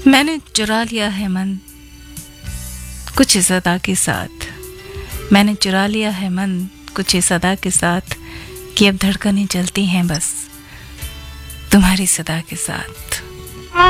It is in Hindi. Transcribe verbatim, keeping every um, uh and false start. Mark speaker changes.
Speaker 1: मैंने चुरा लिया है मन कुछ इस अदा के साथ। मैंने चुरा लिया है मन कुछ इस अदा के साथ कि अब धड़कनें चलती हैं बस तुम्हारी सदा के साथ।